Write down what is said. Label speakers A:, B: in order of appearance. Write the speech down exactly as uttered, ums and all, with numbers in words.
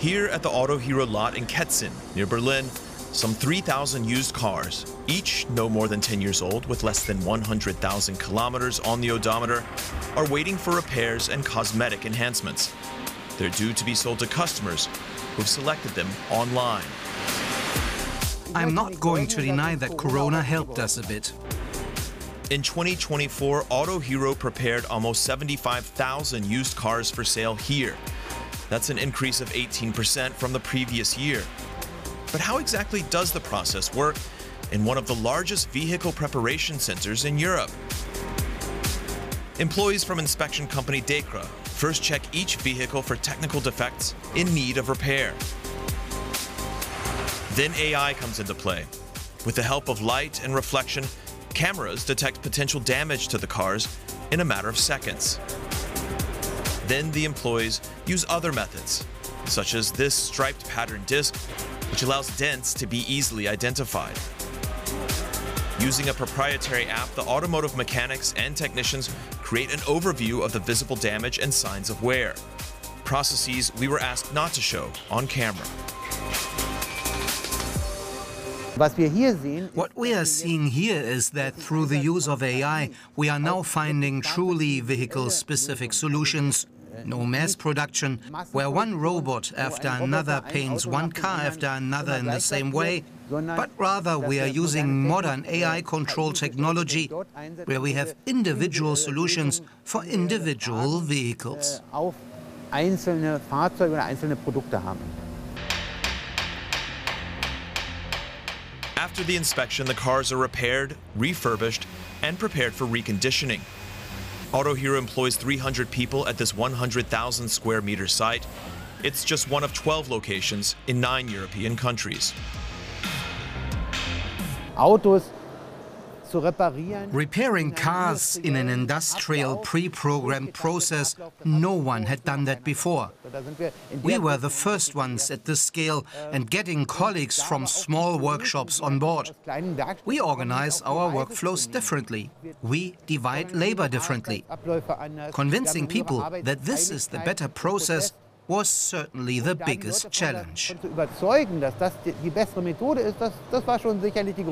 A: Here at the Autohero lot in Ketzin, near Berlin, some three thousand used cars, each no more than ten years old with less than one hundred thousand kilometers on the odometer, are waiting for repairs and cosmetic enhancements. They're due to be sold to customers who've selected them online.
B: I'm not going to deny that Corona helped us a bit.
A: In twenty twenty-four, Autohero prepared almost seventy-five thousand used cars for sale here. That's an increase of eighteen percent from the previous year. But how exactly does the process work in one of the largest vehicle preparation centers in Europe? Employees from inspection company DEKRA first check each vehicle for technical defects in need of repair. Then A I comes into play. With the help of light and reflection, cameras detect potential damage to the cars in a matter of seconds. Then the employees use other methods, such as this striped pattern disc, which allows dents to be easily identified. Using a proprietary app, the automotive mechanics and technicians create an overview of the visible damage and signs of wear, processes we were asked not to show on camera.
B: What we are seeing here is that through the use of A I, we are now finding truly vehicle-specific solutions. No mass production, where one robot after another paints one car after another in the same way, but rather we are using modern A I-controlled technology, where we have individual solutions for individual vehicles.
A: After the inspection, the cars are repaired, refurbished, and prepared for reconditioning. Autohero employs three hundred people at this one hundred thousand square meter site. It's just one of twelve locations in nine European countries.
B: Repairing cars in an industrial pre-programmed process, no one had done that before. We were the first ones at this scale and getting colleagues from small workshops on board. We organize our workflows differently. We divide labor differently. Convincing people that this is the better process was certainly the biggest challenge.